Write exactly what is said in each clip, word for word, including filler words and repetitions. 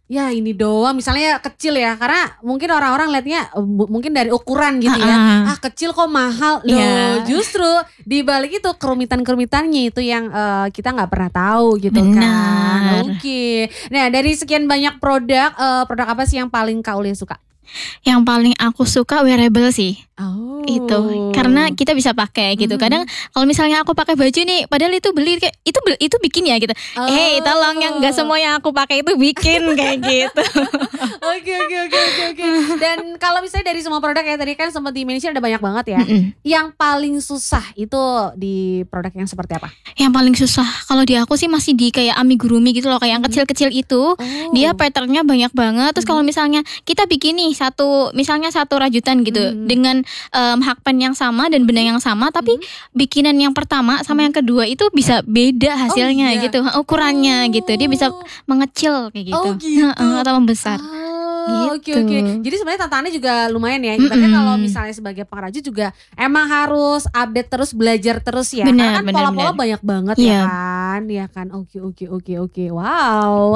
Ya ini doang misalnya kecil ya, karena mungkin orang-orang lihatnya uh, mungkin dari ukuran gitu ya. Uh-uh. Ah kecil kok mahal. Loh Iya. justru di balik itu kerumitan-kerumitannya itu yang uh, kita nggak pernah tahu gitu kan. Benar. Oke. Nah dari sekian banyak produk, uh, produk apa sih yang paling Kak Aulia suka? Yang paling aku suka wearable sih. Oh. Itu karena kita bisa pakai gitu. Mhm. Kadang kalau misalnya aku pakai baju nih, padahal itu beli kayak itu beli, itu bikin ya gitu. Oh. Hey, tolong yang nggak semua yang aku pakai itu bikin kayak gitu. Oke oke oke oke oke. Dan kalau misalnya dari semua produk ya tadi kan sempat di mention ada banyak banget ya. Mm-mm. Yang paling susah itu di produk yang seperti apa? Yang paling susah kalau di aku sih masih di kayak amigurumi gitu loh, kayak yang Mhm. kecil-kecil itu. Oh. Dia patternnya banyak banget. Terus kalau Mhm. misalnya kita bikin nih satu, misalnya satu rajutan gitu Mhm. dengan um, hakpen yang sama dan benang yang sama, tapi Mhm. bikinan yang pertama sama Mhm. yang kedua itu bisa beda hasilnya iya? gitu, ukurannya Oh. gitu. Dia bisa mengecil kayak gitu, Oh gitu. Heeh, atau membesar. Oh, oke Gitu. oke. Jadi sebenarnya tantangannya juga lumayan ya. Ibaratnya Mm-mm. kalau misalnya sebagai pengrajin juga emang harus update terus, belajar terus ya. Karena Benar, kan benar, pola-pola benar. banyak banget ya Iya. kan. Ya kan. Oke oke oke oke. Wow.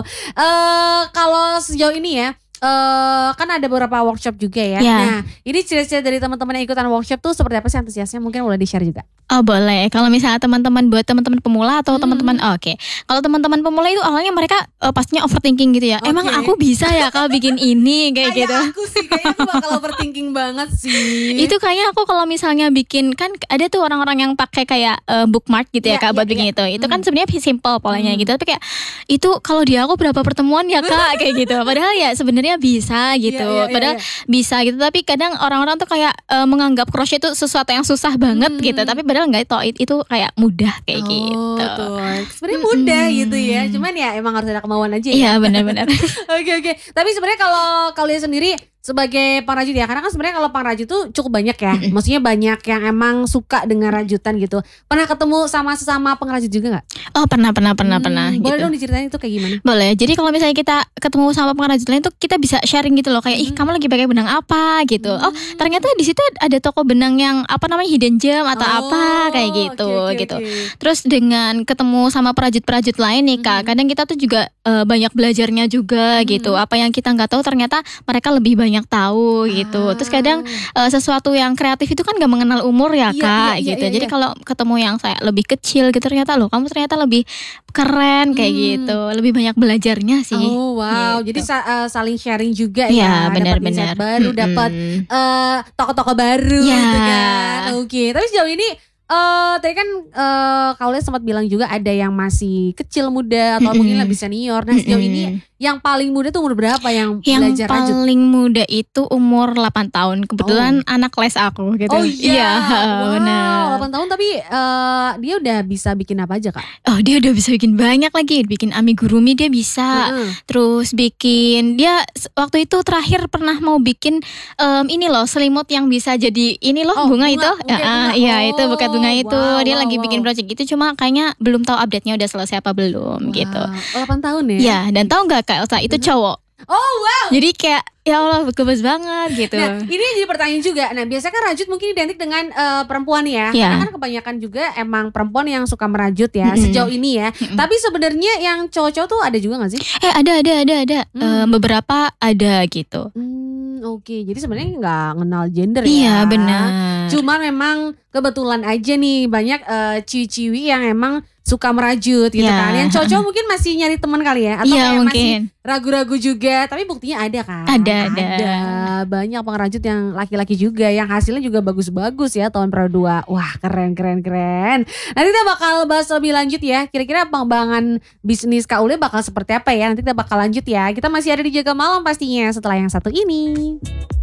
Eh kalau sejauh ini ya, eh kan ada beberapa workshop juga ya. Iya. Nah, ini cerita-cerita dari teman-teman yang ikutan workshop tuh seperti apa sih antusiasnya? Mungkin boleh di-share juga. Oh boleh, kalau misalnya teman-teman buat teman-teman pemula atau Hmm. teman-teman oh, oke. Kalau teman-teman pemula itu awalnya mereka uh, pastinya overthinking gitu ya. Emang Oke. aku bisa ya kalau bikin ini kayak gitu. Kayak aku sih, kayaknya aku bakal overthinking banget sih. Itu kayaknya aku kalau misalnya bikin, kan ada tuh orang-orang yang pakai kayak uh, bookmark gitu ya Iya, Kak iya, buat bikin iya. itu. Itu kan Hmm. sebenarnya simple polanya Hmm. gitu. Tapi kayak itu kalau di aku berapa pertemuan ya Kak kayak gitu. Padahal ya sebenarnya bisa gitu. Iya, iya, iya, Padahal iya. bisa gitu. Tapi kadang orang-orang tuh kayak uh, menganggap crochet itu sesuatu yang susah banget Hmm. gitu. Tapi padahal enggak, itu itu kayak mudah kayak Oh gitu. tuh, sebenarnya mudah Mm-mm. gitu ya. Cuman ya emang harus ada kemauan aja ya. Iya benar-benar. Oke oke. Tapi sebenarnya kalau kalian sendiri sebagai pengrajin ya, karena kan sebenarnya kalau pengrajin tuh cukup banyak ya. Mm-mm. Maksudnya banyak yang emang suka dengan rajutan gitu. Pernah ketemu sama sesama pengrajin juga nggak? Oh pernah pernah pernah Hmm, pernah boleh gitu. dong diceritain itu kayak gimana? Boleh. Jadi kalau misalnya kita ketemu sama pengrajin lain tuh kita bisa sharing gitu loh, kayak ih Hmm. kamu lagi pakai benang apa gitu. Oh Hmm. ternyata di situ ada toko benang yang apa namanya hidden gem atau Oh, apa kayak gitu oke, oke, gitu. oke. Terus dengan ketemu sama perajut-perajut lain nih Kak, Mhm. kadang kita tuh juga uh, banyak belajarnya juga Mhm. gitu. Apa yang kita nggak tahu ternyata mereka lebih banyak tahu gitu. Terus kadang uh, sesuatu yang kreatif itu kan gak mengenal umur ya Iya, Kak iya, iya, gitu. iya, Jadi iya. kalau ketemu yang saya lebih kecil gitu, ternyata loh kamu ternyata lebih keren kayak Hmm. gitu. Lebih banyak belajarnya sih. Oh wow, Gitu. jadi sa- uh, saling sharing juga Iya, ya, dapat benar-benar. insight baru, dapat Mm-mm. eh toko-toko baru Ya. gitu kan. Oke, tapi sejauh ini eh tadi kan eh Kaulia sempat bilang juga ada yang masih kecil muda atau mungkin Mm-mm. lebih senior. Nah sejauh ini Mm-mm. yang paling muda tuh umur berapa yang, Yang belajar rajut? paling muda itu umur delapan tahun. Kebetulan anak les aku gitu. Oh iya, wow, benar. delapan tahun tapi eh dia udah bisa bikin apa aja Kak? Oh dia udah bisa bikin banyak lagi. Bikin amigurumi dia bisa. Heeh. Terus bikin, dia s- waktu itu terakhir pernah mau bikin em, ini loh selimut yang bisa jadi ini loh Oh, bunga, bunga, itu. buket Ah, bunga. iya itu buket bunga Oh, itu. wow, Dia wow, lagi wow. bikin project itu, cuma kayaknya belum tahu update-nya udah selesai apa belum gitu. Wow, delapan tahun ya? Ya, dan tahu nggak Kak Elsa itu cowok. Oh wow. Jadi kayak ya Allah gemes banget gitu. Nah ini jadi pertanyaan juga. Nah biasanya kan rajut mungkin identik dengan eh, perempuan ya. Iya. Karena kan kebanyakan juga emang perempuan yang suka merajut ya. Mm-mm. Sejauh ini ya. Mm-mm. Tapi sebenarnya yang cowok-cowok tuh ada juga gak sih? Eh ada ada ada ada Hmm. Eh, beberapa ada gitu. Hmm, oke. Jadi sebenarnya nggak kenal gender ya. Iya benar. Cuman memang kebetulan aja nih banyak eh, ciwi-ciwi yang emang suka merajut gitu Iya. kan. Yang cowok-cowok mungkin masih nyari teman kali ya. Atau Iya kayak masih mungkin. ragu-ragu juga. Tapi buktinya ada kan. Ada, ada. Banyak pengrajut yang laki-laki juga. Yang hasilnya juga bagus-bagus ya tahun dua. Wah keren keren keren. Nanti kita bakal bahas lebih lanjut ya. Kira-kira pengembangan bisnis Kak Aulia bakal seperti apa ya. Nanti kita bakal lanjut ya. Kita masih ada di Jaga Malam pastinya setelah yang satu ini.